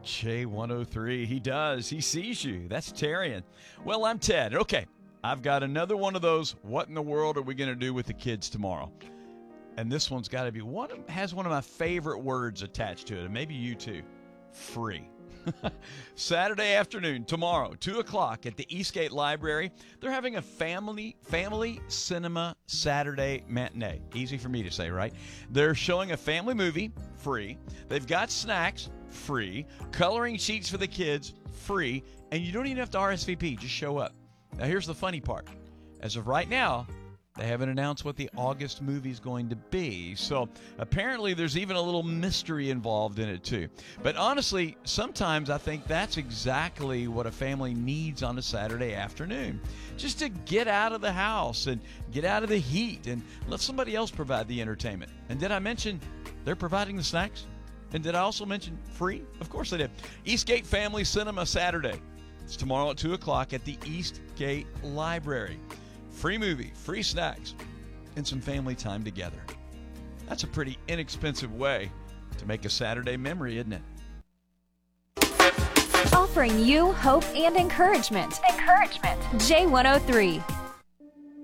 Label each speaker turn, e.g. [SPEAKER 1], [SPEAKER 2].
[SPEAKER 1] J103. He does. He sees you. That's Terrian. Well, I'm Ted. Okay, I've got another one of those. What in the world are we going to do with the kids tomorrow? And this one's got to be has one of my favorite words attached to it, and maybe you too. Free. Saturday afternoon, tomorrow, 2 o'clock at the Eastgate Library. They're having a family cinema Saturday matinee. Easy for me to say, right? They're showing a family movie, free. They've got snacks, free. Coloring sheets for the kids, free. And you don't even have to RSVP. Just show up. Now, here's the funny part. As of right now, they haven't announced what the August movie is going to be. So apparently there's even a little mystery involved in it too. But honestly, sometimes I think that's exactly what a family needs on a Saturday afternoon. Just to get out of the house and get out of the heat and let somebody else provide the entertainment. And did I mention they're providing the snacks? And did I also mention free? Of course I did. Eastgate Family Cinema Saturday. It's tomorrow at 2 o'clock at the Eastgate Library. Free movie, free snacks, and some family time together. That's a pretty inexpensive way to make a Saturday memory, isn't it?
[SPEAKER 2] Offering you hope and encouragement. J103.